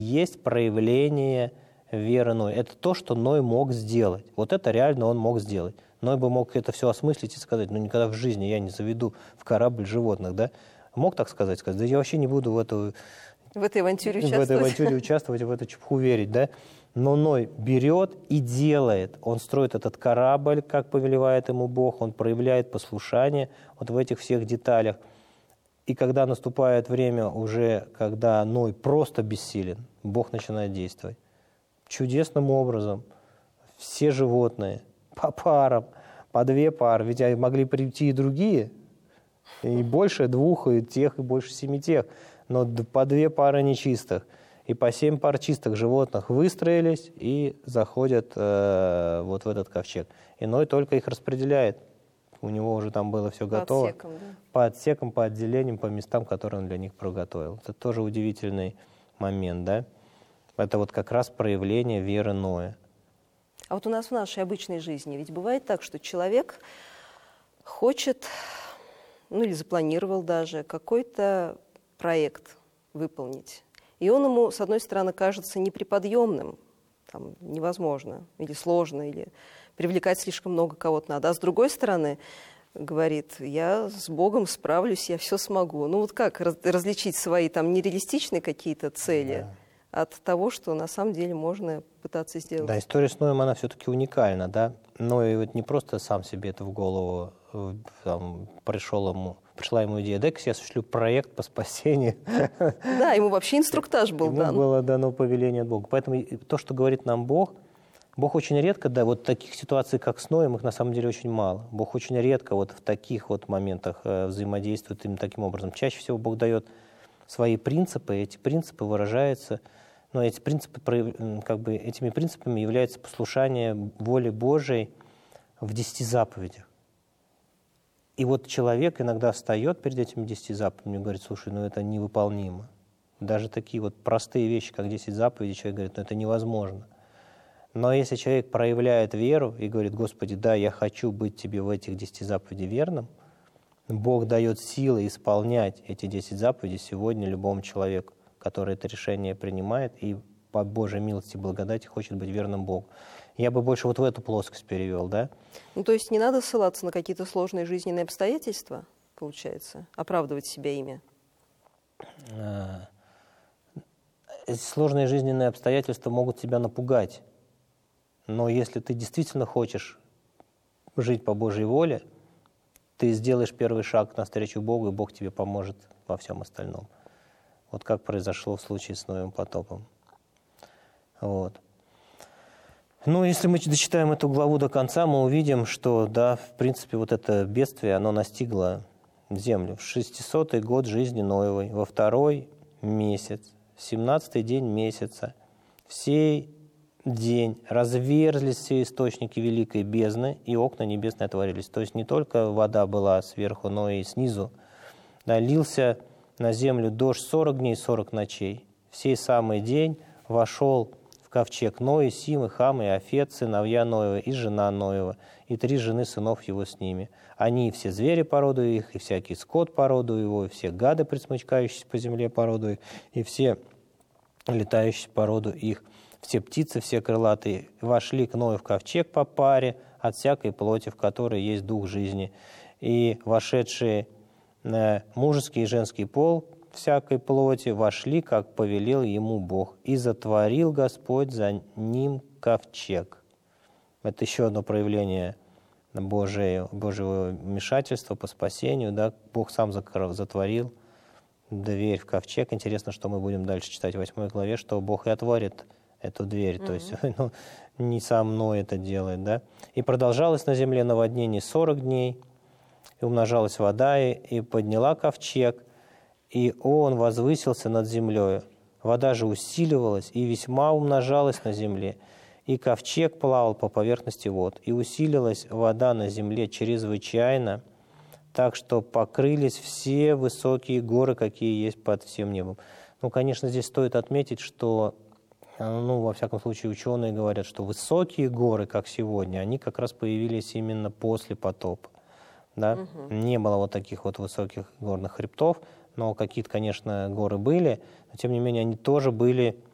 Есть проявление веры Ноя. Это то, что Ной мог сделать. Вот это реально он мог сделать. Ной бы мог это все осмыслить и сказать, ну никогда в жизни я не заведу в корабль животных, да? Мог так сказать, да я вообще не буду в этой авантюре участвовать, в эту чепуху верить, да? Но Ной берет и делает. Он строит этот корабль, как повелевает ему Бог, он проявляет послушание вот в этих всех деталях. И когда наступает время уже, когда Ной просто бессилен, Бог начинает действовать. Чудесным образом все животные по парам, по 2 пары, ведь могли прийти и другие, и больше 2, и тех, и больше 7 тех, но по 2 пары нечистых, и по 7 пар чистых животных выстроились и заходят вот в этот ковчег. И Ной только их распределяет. У него уже там было все готово. Отсеком, да? По отсекам, по отделениям, по местам, которые он для них приготовил. Это тоже удивительный момент, да? Это вот как раз проявление веры Ноя. А вот у нас в нашей обычной жизни ведь бывает так, что человек хочет, ну или запланировал даже, какой-то проект выполнить. И он ему, с одной стороны, кажется неприподъемным, там, невозможно, или сложно, или привлекать слишком много кого-то надо. А с другой стороны, говорит, я с Богом справлюсь, я все смогу. Ну вот как различить свои там нереалистичные какие-то цели от того, что на самом деле можно пытаться сделать? Да, история с Ноем, она все-таки уникальна, да. Ной вот не просто сам себе это в голову пришла ему идея, дай-ка я осуществлю проект по спасению. Да, ему вообще инструктаж был дан. Ему было дано повеление от Бога. Поэтому то, что говорит нам Бог очень редко, да, вот таких ситуаций, как с Ноем, их на самом деле очень мало. Бог очень редко вот в таких вот моментах взаимодействует именно таким образом. Чаще всего Бог дает свои принципы, и эти принципы выражаются, но эти принципы, как бы, этими принципами является послушание воле Божией в 10 заповедях. И вот человек иногда встает перед этими 10 заповедями и говорит, слушай, ну это невыполнимо. Даже такие вот простые вещи, как 10 заповедей, человек говорит, ну это невозможно. Но если человек проявляет веру и говорит, Господи, да, я хочу быть Тебе в этих 10 заповедей верным, Бог дает силы исполнять эти 10 заповедей сегодня любому человеку, который это решение принимает и по Божьей милости и благодати хочет быть верным Богу. Я бы больше вот в эту плоскость перевел, да? Ну, то есть не надо ссылаться на какие-то сложные жизненные обстоятельства, получается, оправдывать себя ими? Сложные жизненные обстоятельства могут тебя напугать. Но если ты действительно хочешь жить по Божьей воле, ты сделаешь первый шаг навстречу Богу, и Бог тебе поможет во всем остальном. Вот как произошло в случае с Ноевым потопом. Вот. Ну, если мы дочитаем эту главу до конца, мы увидим, что, да, в принципе, вот это бедствие, оно настигло землю. В 600-й год жизни Ноевой, во 2-й месяц, в 17-й день месяца, в сей день разверзлись все источники великой бездны, и окна небесные отворились. То есть не только вода была сверху, но и снизу. Да, лился на землю дождь 40 дней, 40 ночей. В сей самый день вошел в ковчег Ной, Сим, и Хам, и Афет, сыновья Ноева, и жена Ноева, и 3 жены сынов его с ними. Они и все звери породу их, и всякий скот породу его, и все гады, присмыкающиеся по земле породу их, и все летающие породу их. Все птицы, все крылатые, вошли к Ною в ковчег по паре от всякой плоти, в которой есть дух жизни. И вошедшие мужеский и женский пол всякой плоти вошли, как повелел ему Бог. И затворил Господь за ним ковчег. Это еще одно проявление Божьего вмешательства по спасению. Да? Бог сам затворил дверь в ковчег. Интересно, что мы будем дальше читать в 8 главе, что Бог и отворит эту дверь, то есть не сам Ной это делает, да. И продолжалось на земле наводнение 40 дней, и умножалась вода, и подняла ковчег, и он возвысился над землей. Вода же усиливалась и весьма умножалась на земле, и ковчег плавал по поверхности вод, и усилилась вода на земле чрезвычайно, так что покрылись все высокие горы, какие есть под всем небом. Ну, конечно, здесь стоит отметить, что во всяком случае, ученые говорят, что высокие горы, как сегодня, они как раз появились именно после потопа. Да? Не было вот таких вот высоких горных хребтов, но какие-то, конечно, горы были, но тем не менее они тоже были